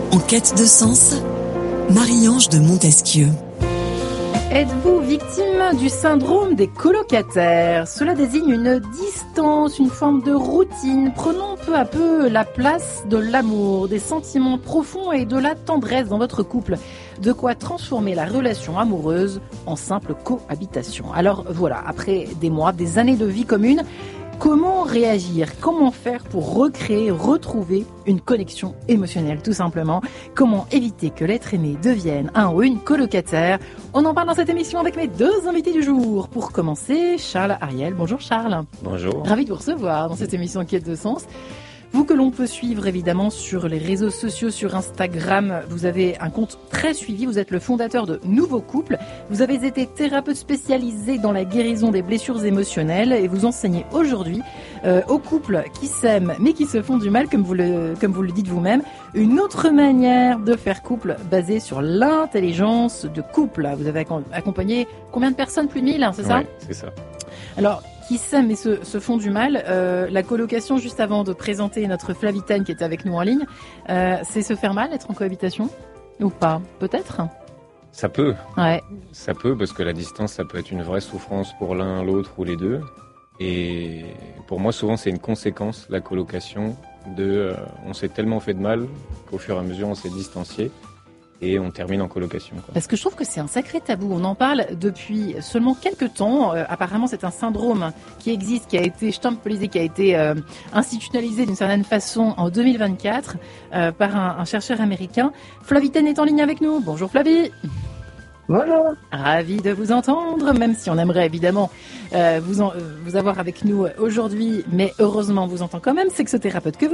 En quête de sens, Marie-Ange de Montesquieu. Êtes-vous victime du syndrome des colocataires ? Cela désigne une distance, une forme de routine, prenant peu à peu la place de l'amour, des sentiments profonds et de la tendresse dans votre couple. De quoi transformer la relation amoureuse en simple cohabitation. Alors voilà, après des mois, des années de vie commune, comment réagir ? Comment faire pour recréer, retrouver une connexion émotionnelle, tout simplement ? Comment éviter que l'être aimé devienne un ou une colocataire ? On en parle dans cette émission avec mes deux invités du jour. Pour commencer, Charles Ariel. Bonjour Charles. Bonjour. Ravi de vous recevoir dans cette émission Quête de sens. Vous que l'on peut suivre évidemment sur les réseaux sociaux, sur Instagram, vous avez un compte très suivi, vous êtes le fondateur de Nouveau Couple, vous avez été thérapeute spécialisé dans la guérison des blessures émotionnelles et vous enseignez aujourd'hui aux couples qui s'aiment mais qui se font du mal, comme vous le dites vous-même, une autre manière de faire couple basée sur l'intelligence de couple. Vous avez accompagné combien de personnes ? Plus de 1000, c'est ça ? Oui, c'est ça. Alors, qui s'aiment et se font du mal. La colocation, juste avant de présenter notre Flavitaine qui était avec nous en ligne, c'est se faire mal, être en cohabitation ? Ou pas ? Peut-être ? Ça peut. Ouais. Ça peut, parce que la distance, ça peut être une vraie souffrance pour l'un, l'autre ou les deux. Et pour moi, souvent, c'est une conséquence, la colocation, on s'est tellement fait de mal qu'au fur et à mesure, on s'est distancié. Et on termine en colocation, quoi. Parce que je trouve que c'est un sacré tabou. On en parle depuis seulement quelques temps. Apparemment, c'est un syndrome qui existe, qui a été stampelisé, qui a été institutionnalisé d'une certaine façon en 2024 par un chercheur américain. Flavitaine est en ligne avec nous. Bonjour Flavie. Bonjour. Ravi de vous entendre, même si on aimerait évidemment vous avoir avec nous aujourd'hui, mais heureusement on vous entend quand même. Sexothérapeute que vous